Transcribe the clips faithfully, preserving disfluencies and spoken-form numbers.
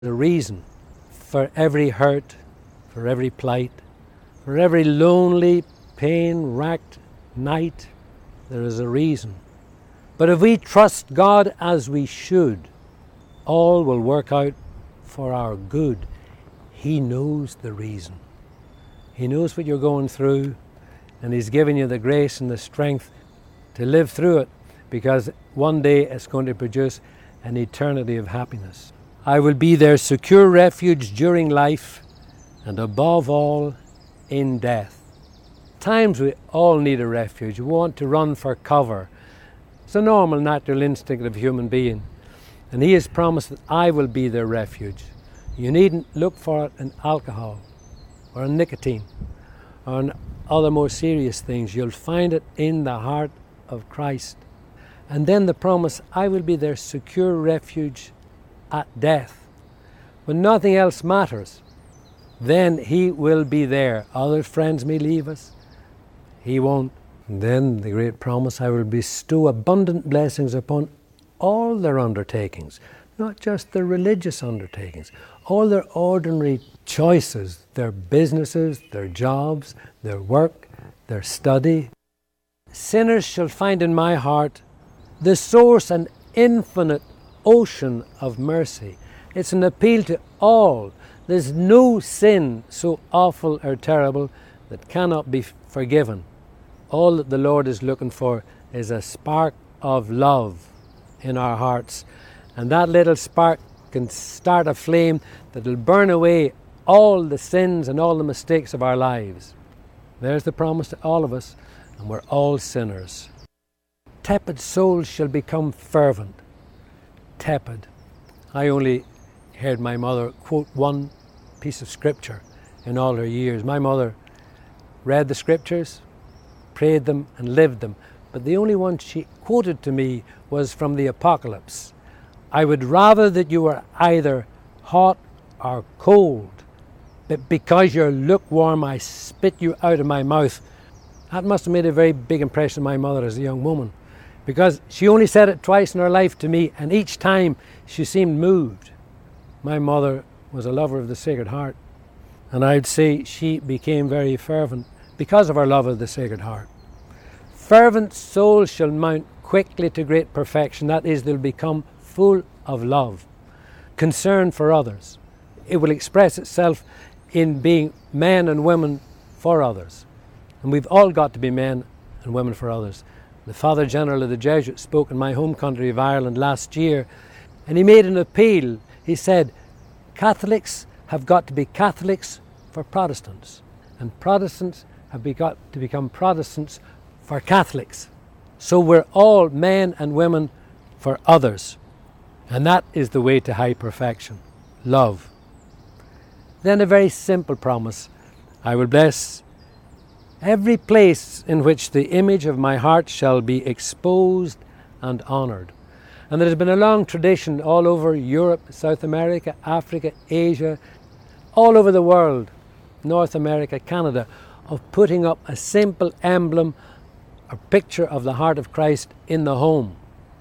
The reason for every hurt, for every plight, for every lonely, pain-racked night, there is a reason. But if we trust God as we should, all will work out for our good. He knows the reason. He knows what you're going through, and He's given you the grace and the strength to live through it, because one day it's going to produce an eternity of happiness. I will be their secure refuge during life, and above all, in death. Times we all need a refuge. We want to run for cover. It's a normal, natural instinct of a human being. And He has promised that I will be their refuge. You needn't look for it in alcohol, or in nicotine, or in other more serious things. You'll find it in the heart of Christ. And then the promise, I will be their secure refuge at death. When nothing else matters, then He will be there. Other friends may leave us, He won't. And then the great promise, I will bestow abundant blessings upon all their undertakings, not just their religious undertakings, all their ordinary choices, their businesses, their jobs, their work, their study. Sinners shall find in my heart the source and infinite ocean of mercy. It's an appeal to all. There's no sin so awful or terrible that cannot be forgiven. All that the Lord is looking for is a spark of love in our hearts. And that little spark can start a flame that will burn away all the sins and all the mistakes of our lives. There's the promise to all of us, and we're all sinners. Tepid souls shall become fervent. Tepid. I only heard my mother quote one piece of scripture in all her years. My mother read the scriptures, prayed them, and lived them. But the only one she quoted to me was from the Apocalypse. I would rather that you were either hot or cold, but because you're lukewarm, I spit you out of my mouth. That must have made a very big impression on my mother as a young woman, because she only said it twice in her life to me, and each time she seemed moved. My mother was a lover of the Sacred Heart, and I'd say she became very fervent because of her love of the Sacred Heart. Fervent souls shall mount quickly to great perfection. That is, they'll become full of love, concern for others. It will express itself in being men and women for others. And we've all got to be men and women for others. The Father General of the Jesuits spoke in my home country of Ireland last year, and he made an appeal. He said, Catholics have got to be Catholics for Protestants, and Protestants have got to become Protestants for Catholics. So we're all men and women for others. And that is the way to high perfection, love. Then a very simple promise, I will bless every place in which the image of my heart shall be exposed and honoured. And there has been a long tradition all over Europe, South America, Africa, Asia, all over the world, North America, Canada, of putting up a simple emblem, a picture of the heart of Christ in the home.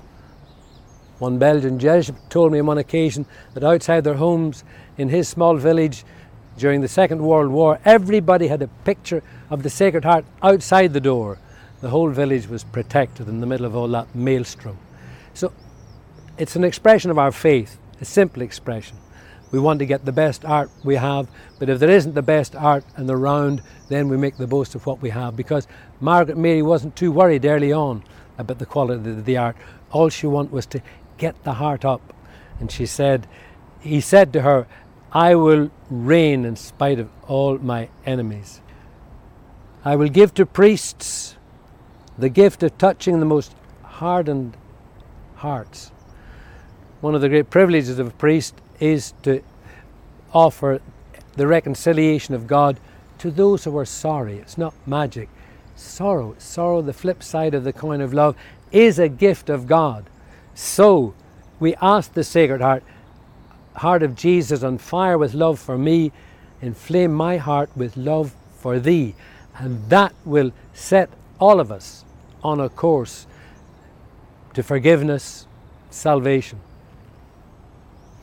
One Belgian Jesuit told me on one occasion that outside their homes in his small village during the Second World War, everybody had a picture of the Sacred Heart outside the door. The whole village was protected in the middle of all that maelstrom. So it's an expression of our faith, a simple expression. We want to get the best art we have, but if there isn't the best art and around, then we make the boast of what we have, because Margaret Mary wasn't too worried early on about the quality of the art. All she wanted was to get the heart up. And she said, he said to her, I will reign in spite of all my enemies. I will give to priests the gift of touching the most hardened hearts. One of the great privileges of a priest is to offer the reconciliation of God to those who are sorry. It's not magic. Sorrow, sorrow, the flip side of the coin of love, is a gift of God. So we ask the Sacred Heart, heart of Jesus on fire with love for me, inflame my heart with love for thee. And that will set all of us on a course to forgiveness, salvation.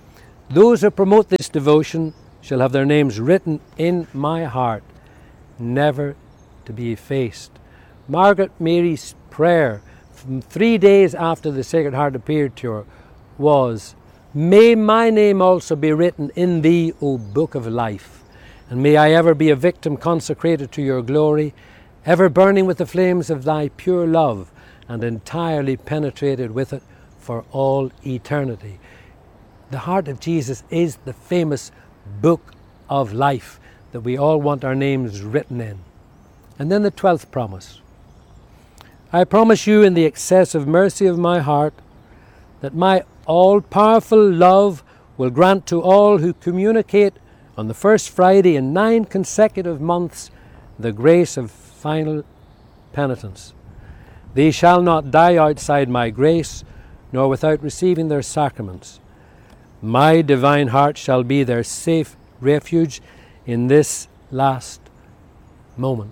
Those who promote this devotion shall have their names written in my heart, never to be effaced. Margaret Mary's prayer from three days after the Sacred Heart appeared to her was, may my name also be written in thee, O Book of Life, and may I ever be a victim consecrated to your glory, ever burning with the flames of thy pure love, and entirely penetrated with it for all eternity. The heart of Jesus is the famous Book of Life that we all want our names written in. And then the twelfth promise. I promise you in the excessive mercy of my heart that my all-powerful love will grant to all who communicate on the first Friday in nine consecutive months the grace of final penitence. They shall not die outside my grace, nor without receiving their sacraments. My divine heart shall be their safe refuge in this last moment.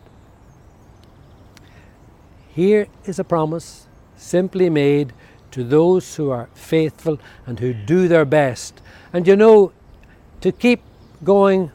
Here is a promise simply made to those who are faithful and who do their best. And you know, to keep going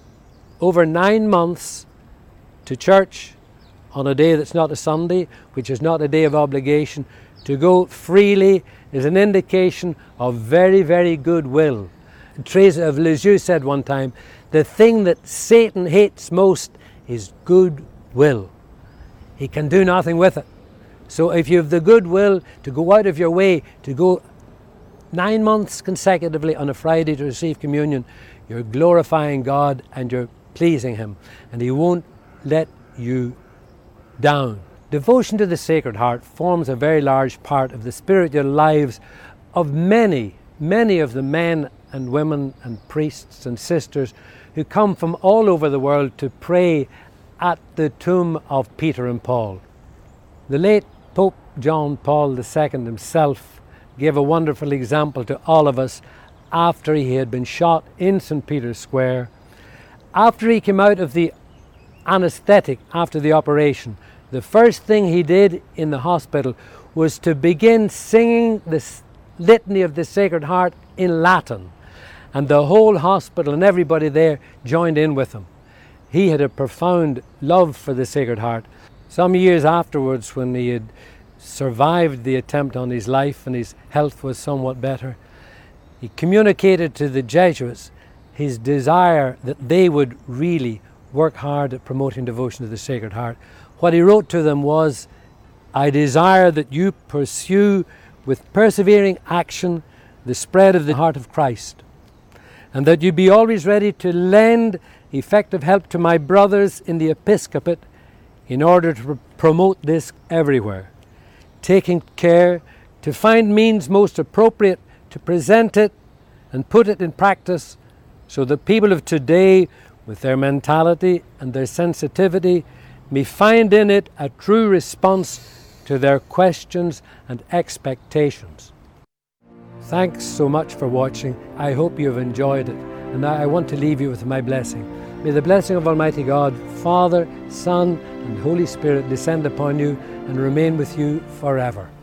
over nine months to church on a day that's not a Sunday, which is not a day of obligation, to go freely is an indication of very, very good will. Teresa of Lisieux said one time, the thing that Satan hates most is good will. He can do nothing with it. So if you have the goodwill to go out of your way to go nine months consecutively on a Friday to receive communion, you're glorifying God and you're pleasing Him, and He won't let you down. Devotion to the Sacred Heart forms a very large part of the spiritual lives of many, many of the men and women and priests and sisters who come from all over the world to pray at the tomb of Peter and Paul. The late Pope John Paul the Second himself gave a wonderful example to all of us after he had been shot in Saint Peter's Square. After he came out of the anesthetic after the operation, the first thing he did in the hospital was to begin singing the Litany of the Sacred Heart in Latin. And the whole hospital and everybody there joined in with him. He had a profound love for the Sacred Heart. Some years afterwards, when he had survived the attempt on his life and his health was somewhat better, he communicated to the Jesuits his desire that they would really work hard at promoting devotion to the Sacred Heart. What he wrote to them was, I desire that you pursue with persevering action the spread of the heart of Christ, and that you be always ready to lend effective help to my brothers in the episcopate in order to pr- promote this everywhere, taking care to find means most appropriate to present it and put it in practice so that people of today, with their mentality and their sensitivity, may find in it a true response to their questions and expectations. Thanks so much for watching. I hope you have enjoyed it, and I want to leave you with my blessing. May the blessing of Almighty God, Father, Son, and Holy Spirit descend upon you and remain with you forever.